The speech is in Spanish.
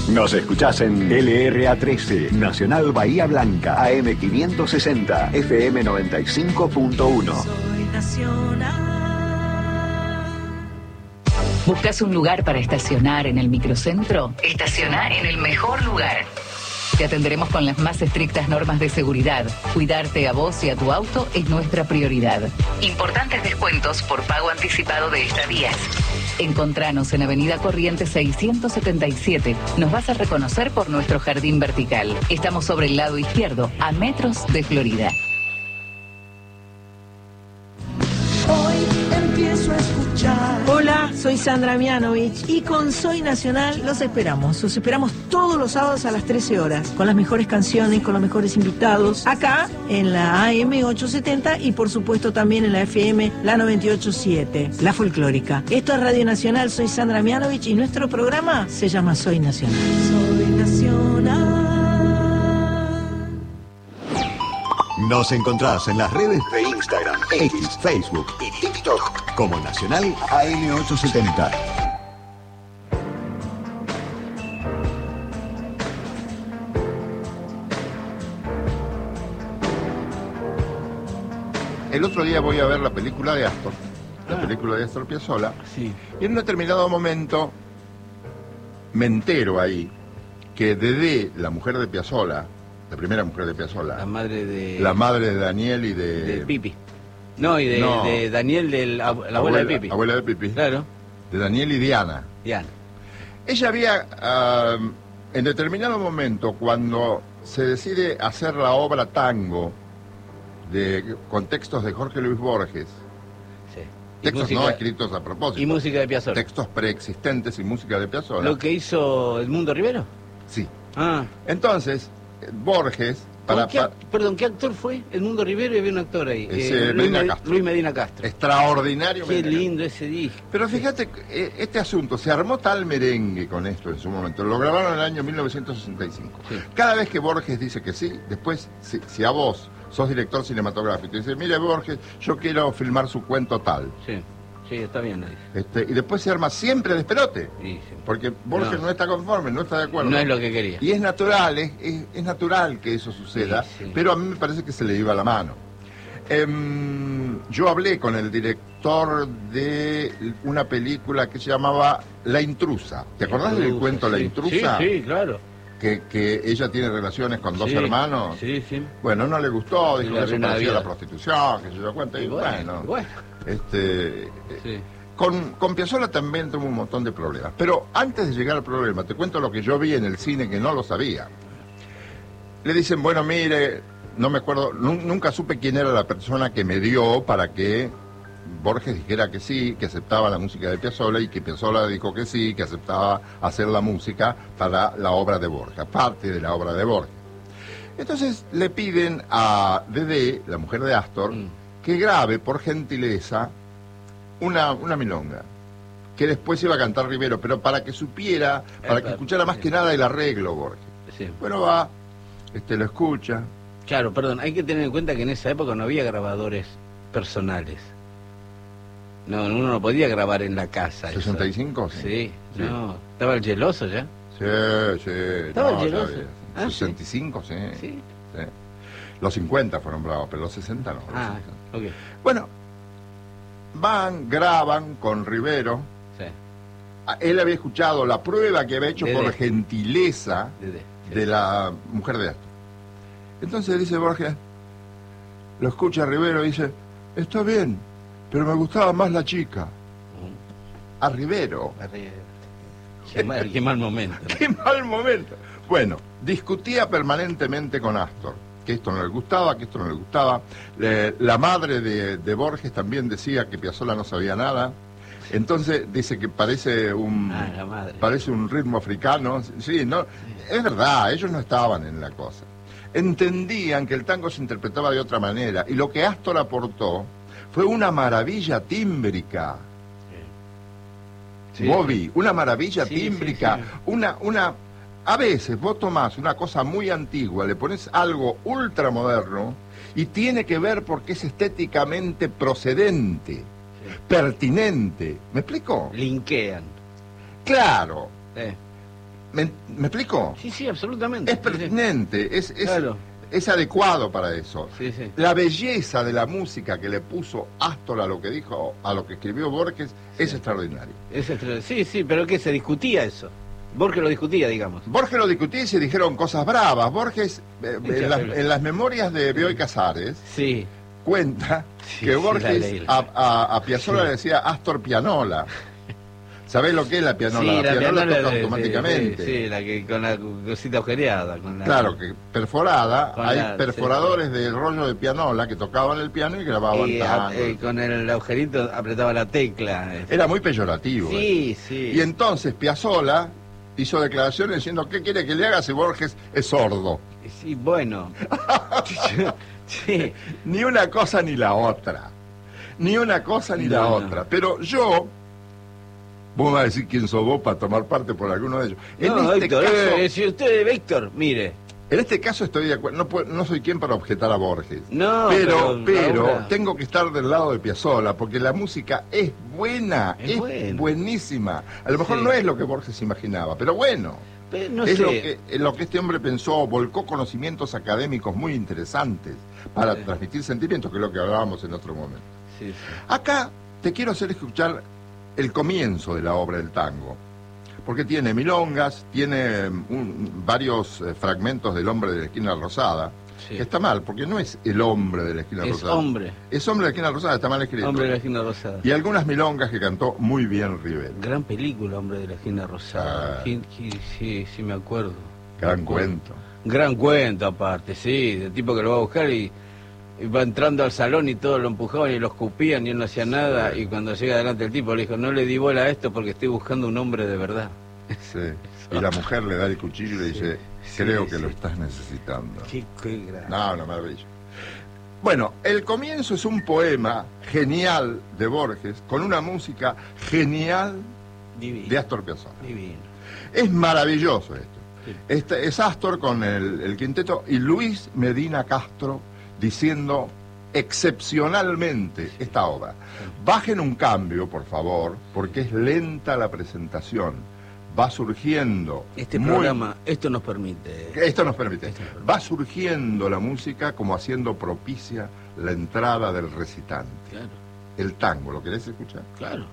Nos escuchás en LRA 13, Nacional Bahía Blanca, AM 560, FM 95.1. Soy nacional. ¿Buscas un lugar para estacionar en el microcentro? Estaciona en el mejor lugar. Te atenderemos con las más estrictas normas de seguridad. Cuidarte a vos y a tu auto es nuestra prioridad. Importantes descuentos por pago anticipado de estadías. Encontranos en Avenida Corrientes 677. Nos vas a reconocer por nuestro jardín vertical. Estamos sobre el lado izquierdo, a metros de Florida. Hoy empiezo a escuchar. Hola, soy Sandra Mianovich y con Soy Nacional los esperamos. Los esperamos todos los sábados a las 13 horas, con las mejores canciones, con los mejores invitados, acá en la AM 870 y por supuesto también en la FM, la 98.7, la folclórica. Esto es Radio Nacional, soy Sandra Mianovich y nuestro programa se llama Soy Nacional. Soy nacional. Nos encontrás en las redes de Instagram, X, Facebook y TikTok como Nacional AM870. El otro día voy a ver la película de Astor, la película de Astor Piazzolla, Sí. y en un determinado momento me entero ahí que Dedé, la mujer de Piazzolla, la primera mujer de Piazzolla, La madre de... la madre de Daniel y de Pipi. No, y de, No. de Daniel, la abuela de Pipi. Abuela de Pipi. Claro, De Daniel y Diana. Diana. Ella había, en determinado momento, cuando se decide hacer la obra Tango, con textos de Jorge Luis Borges, Sí. textos no escritos a propósito, Y música de Piazzolla. textos preexistentes y música de Piazzolla. ¿Lo que hizo Edmundo Rivero? Sí. Ah. Entonces, Borges, Perdón, ¿qué actor fue? Edmundo Rivero y había un actor ahí. Luis Medina Castro. Extraordinario. Qué Medina lindo ese disco. Pero fíjate, este asunto, se armó tal merengue con esto en su momento, lo grabaron en el año 1965. Sí. Cada vez que Borges dice que sí, después, si a vos sos director cinematográfico y dices, mire Borges, yo quiero filmar su cuento tal. Sí, sí, está bien lo dice. Y después se arma siempre de esperote, Sí, sí. porque Borges no está conforme, no está de acuerdo. No es lo que quería. Y es natural, es natural que eso suceda, Sí, sí. pero a mí me parece que se le iba la mano. Yo hablé con el director de una película que se llamaba La Intrusa. ¿Te acordás del cuento La Sí. Intrusa? Sí, sí, claro. Que ella tiene relaciones con dos Sí, hermanos. Sí, sí. Bueno, no le gustó, Y dijo le que eso arruinó la parecía vida. la prostitución, que se dio cuenta. Y bueno, Sí. Con Piazzolla también tuvo un montón de problemas. Pero antes de llegar al problema, te cuento lo que yo vi en el cine que no lo sabía. Le dicen, bueno, mire, no me acuerdo, nunca supe quién era la persona que me dio para que Borges dijera que sí, que aceptaba la música de Piazzolla, y que Piazzolla dijo que sí, que aceptaba hacer la música para la obra de Borges, parte de la obra de Borges. Entonces le piden a Dedé, la mujer de Astor, que grabe por gentileza una milonga, que después iba a cantar Rivero, pero para que supiera, para que escuchara más que nada el arreglo Borges. Sí. Bueno, va, lo escucha. Claro, perdón, hay que tener en cuenta que en esa época no había grabadores personales. No, uno no podía grabar en la casa. eso. ¿65? Sí, no. ¿Estaba el geloso ya? Sí, sí. ¿Estaba el ya geloso? había. Ah, 65, sí. Sí. Sí. Los 50 fueron bravos, pero los 60 no. Ah, ok. Bueno, van, graban con Rivero. Sí. Él había escuchado la prueba que había hecho Dedé. por gentileza Sí. de la mujer de Astor. Entonces dice Borges, lo escucha Rivero y dice, está bien, pero me gustaba más la chica. A Rivero. Qué mal momento. ¡Qué mal momento! Bueno, discutía permanentemente con Astor, que esto no le gustaba, que esto no le gustaba. La madre de Borges también decía que Piazzolla no sabía nada. Entonces dice que parece la madre. parece un ritmo africano. Sí, no, es verdad, ellos no estaban en la cosa. Entendían que el tango se interpretaba de otra manera, y lo que Astor aportó fue una maravilla tímbrica. Sí. Bobby, una maravilla Sí, tímbrica, sí, sí. una a veces vos tomás una cosa muy antigua, le pones algo ultramoderno y tiene que ver porque es estéticamente procedente, pertinente. ¿Me explico? Linkean. Claro. ¿Me explico? Sí, sí, absolutamente. Es pertinente, Claro. es adecuado para eso. Sí, sí. La belleza de la música que le puso Astor a lo que dijo, a lo que escribió Borges, es extraordinario. Sí, sí, pero que se discutía eso. Borges lo discutía, digamos. Borges lo discutía y se dijeron cosas bravas. Borges, terrible. en las memorias de Bioy Casares, Sí. cuenta Sí, que sí, Borges la leí. a Piazzolla le decía Astor Pianola. ¿Sabés lo que es la pianola? Sí, la pianola toca de- automáticamente. Sí, la que con la cosita agujereada. Claro, que perforada, Con hay la- perforadores del rollo de pianola que tocaban el piano y grababan Y tango. con el agujerito apretaba la tecla. Era muy peyorativo. Sí, sí. Y entonces Piazzolla hizo declaraciones diciendo, ¿qué quiere que le haga si Borges es sordo? Sí, bueno. Sí. Ni una cosa ni la otra. Ni una cosa ni la No, otra. no. Pero yo, vos me vas a decir quién sos vos para tomar parte por alguno de ellos. No, En este Héctor, caso, si usted, Héctor, mire. en este caso estoy de acuerdo. No soy quien para objetar a Borges. No, pero ahora- tengo que estar del lado de Piazzolla, porque la música es buena, Es buena. buenísima. A lo mejor Sí. no es lo que Borges imaginaba, pero bueno. No es sé. lo que este hombre pensó, volcó conocimientos académicos muy interesantes para Sí. transmitir sentimientos, que es lo que hablábamos en otro momento. Sí, sí. Acá te quiero hacer escuchar el comienzo de la obra del tango, porque tiene milongas, tiene varios fragmentos del Hombre de la Esquina Rosada, Sí. que está mal, porque no es el hombre de la esquina Es rosada. hombre. Es Hombre de la Esquina Rosada, está mal escrito. Hombre de la esquina rosada. Y algunas milongas que cantó muy bien Rivera. Gran película, Hombre de la esquina rosada. Ah. Sí, sí, me acuerdo. Gran Me acuerdo. cuento. Gran cuento aparte, sí, del tipo que lo va a buscar y va entrando al salón y todos lo empujaban y lo escupían y él no hacía nada, Sí. y cuando llega adelante el tipo le dijo, no le di bola a esto porque estoy buscando un hombre de verdad. Sí. Y la mujer le da el cuchillo y le dice, Sí, creo que sí. lo estás necesitando. Qué gran. No, una maravilla. Bueno, el comienzo es un poema genial de Borges, con una música genial Divino. de Astor Piazzolla. Divino. Es maravilloso esto. Sí. Este es Astor con el quinteto y Luis Medina Castro diciendo excepcionalmente esta obra. Bajen un cambio, por favor, porque es lenta la presentación. Va surgiendo. Este muy- programa, esto nos permite. Esto nos permite. Esto nos permite. Va surgiendo la música como haciendo propicia la entrada del recitante. Claro, El tango, ¿lo querés escuchar? claro.